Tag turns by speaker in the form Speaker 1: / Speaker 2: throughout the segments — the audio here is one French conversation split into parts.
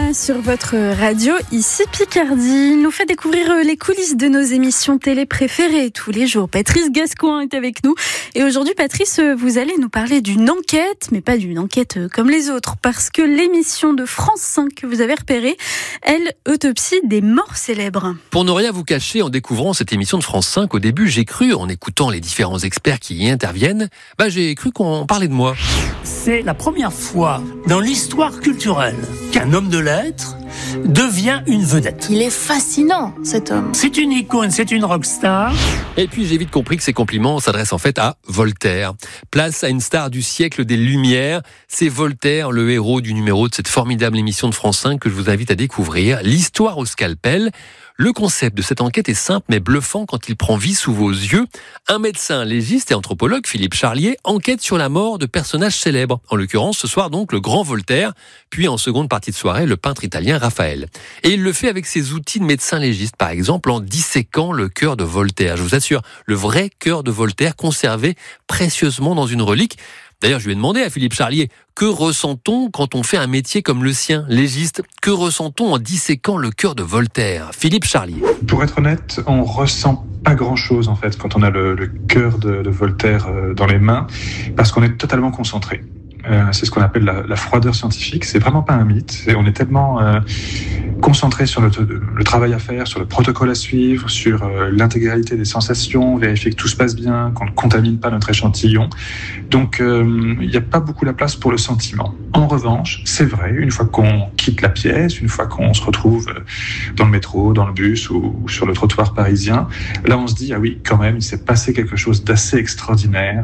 Speaker 1: Thomas sur votre radio, ici Picardie. Il nous fait découvrir les coulisses de nos émissions télé préférées tous les jours. Patrice Gascoin est avec nous. Et aujourd'hui, Patrice, vous allez nous parler d'une enquête, mais pas d'une enquête comme les autres, parce que l'émission de France 5 que vous avez repérée, elle autopsie des morts célèbres.
Speaker 2: Pour ne rien vous cacher, en découvrant cette émission de France 5, au début, j'ai cru, en écoutant les différents experts qui y interviennent, j'ai cru qu'on parlait de moi.
Speaker 3: C'est la première fois dans l'histoire culturelle qu'un homme de lettres devient une vedette.
Speaker 4: Il est fascinant, cet homme.
Speaker 3: C'est une icône, c'est une rockstar.
Speaker 2: Et puis j'ai vite compris que ces compliments s'adressent en fait à Voltaire. Place à une star du siècle des Lumières. C'est Voltaire, le héros du numéro de cette formidable émission de France 5 que je vous invite à découvrir. L'histoire au scalpel. Le concept de cette enquête est simple mais bluffant quand il prend vie sous vos yeux. Un médecin légiste et anthropologue, Philippe Charlier, enquête sur la mort de personnages célèbres. En l'occurrence, ce soir donc le grand Voltaire, puis en seconde partie de soirée, le peintre italien Raphaël. Et il le fait avec ses outils de médecin légiste, par exemple en disséquant le cœur de Voltaire. Je vous assure, le vrai cœur de Voltaire conservé précieusement dans une relique. D'ailleurs, je lui ai demandé à Philippe Charlier, que ressent-on quand on fait un métier comme le sien, légiste? Que ressent-on en disséquant le cœur de Voltaire? Philippe Charlier.
Speaker 5: Pour être honnête, on ressent pas grand-chose en fait quand on a le cœur de Voltaire dans les mains, parce qu'on est totalement concentré. C'est ce qu'on appelle la froideur scientifique. C'est vraiment pas un mythe. On est tellement concentré sur le travail à faire, sur le protocole à suivre, sur l'intégralité des sensations, vérifier que tout se passe bien, qu'on ne contamine pas notre échantillon. Donc, il n'y a pas beaucoup la place pour le sentiment. En revanche, c'est vrai, une fois qu'on quitte la pièce, une fois qu'on se retrouve dans le métro, dans le bus ou sur le trottoir parisien, là, on se dit, ah oui, quand même, il s'est passé quelque chose d'assez extraordinaire.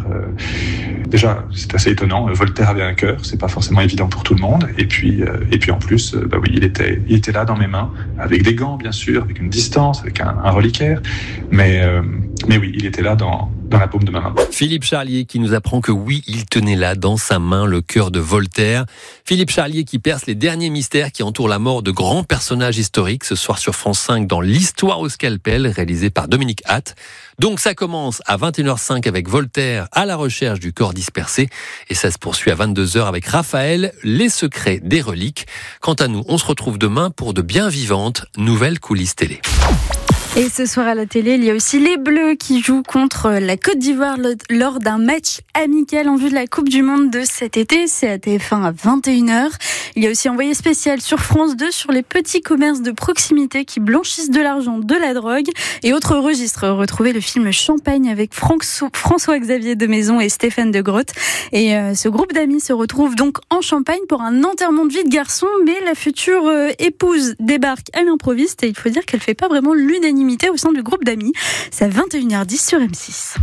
Speaker 5: Déjà, c'est assez étonnant. Voltaire avait un cœur, c'est pas forcément évident pour tout le monde. Et puis en plus, oui, il était là dans mes mains, avec des gants bien sûr, avec une distance, avec un reliquaire. Mais oui, il était là dans la paume de ma main.
Speaker 2: Philippe Charlier qui nous apprend que oui, il tenait là dans sa main le cœur de Voltaire. Philippe Charlier qui perce les derniers mystères qui entourent la mort de grands personnages historiques ce soir sur France 5 dans l'Histoire au scalpel, réalisé par Dominique Hatt. Donc ça commence à 21h05 avec Voltaire à la recherche du corps dispersé et ça se poursuit à 22h avec Raphaël, les secrets des reliques. Quant à nous, on se retrouve demain pour de bien vivantes nouvelles coulisses télé.
Speaker 1: Et ce soir à la télé, il y a aussi les Bleus qui jouent contre la Côte d'Ivoire lors d'un match amical en vue de la Coupe du Monde de cet été. C'est à TF1 à 21h. Il y a aussi Envoyé spécial sur France 2 sur les petits commerces de proximité qui blanchissent de l'argent, de la drogue. Et autre registre, retrouvez le film Champagne avec François-Xavier de Maison et Stéphane de Grotte. Et ce groupe d'amis se retrouve donc en Champagne pour un enterrement de vie de garçon, mais la future épouse débarque à l'improviste et il faut dire qu'elle fait pas vraiment l'unanimité au sein du groupe d'amis. C'est à 21h10 sur M6.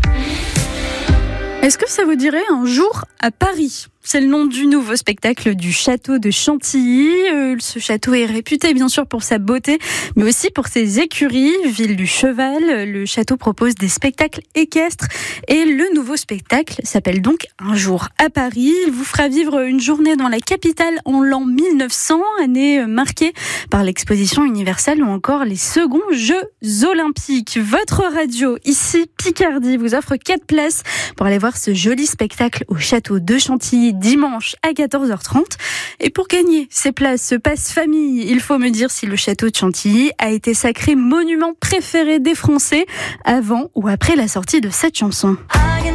Speaker 1: Est-ce que ça vous dirait un jour à Paris ? C'est le nom du nouveau spectacle du château de Chantilly. Ce château est réputé bien sûr pour sa beauté, mais aussi pour ses écuries. Ville du cheval, le château propose des spectacles équestres et le nouveau spectacle s'appelle donc Un jour à Paris. Il vous fera vivre une journée dans la capitale en l'an 1900, année marquée par l'exposition universelle ou encore les seconds Jeux olympiques. Votre radio, ici Picardie, vous offre 4 places pour aller voir ce joli spectacle au château de Chantilly dimanche à 14h30. Et pour gagner ces places, ce passe famille, il faut me dire si le château de Chantilly a été sacré monument préféré des Français avant ou après la sortie de cette chanson.